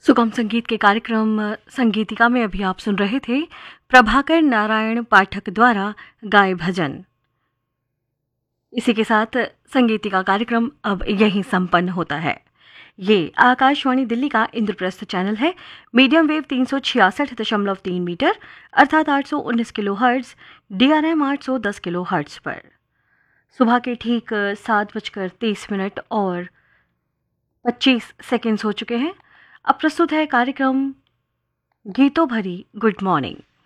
सुगम संगीत के कार्यक्रम संगीतिका में अभी आप सुन रहे थे प्रभाकर नारायण पाठक द्वारा गाए भजन। इसी के साथ संगीतिका कार्यक्रम अब यहीं संपन्न होता है। ये आकाशवाणी दिल्ली का इंद्रप्रस्थ चैनल है। मीडियम वेव 366.3 मीटर अर्थात 819 kilo hertz, DRM 810 kilo hertz पर सुबह के ठीक 7:30 और 25 सेकेंड्स हो चुके हैं। अब प्रस्तुत है कार्यक्रम गीतों भरी गुड मॉर्निंग।